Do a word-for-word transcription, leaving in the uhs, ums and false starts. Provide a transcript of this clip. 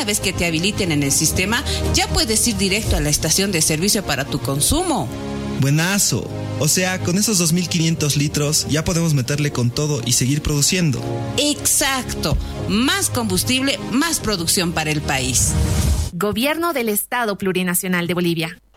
una vez que te habiliten en el sistema, ya puedes ir directo a la estación de servicio para tu consumo. Buenazo. O sea, con esos dos mil quinientos litros ya podemos meterle con todo y seguir produciendo. Exacto. Más combustible, más producción para el país. Gobierno del Estado Plurinacional de Bolivia.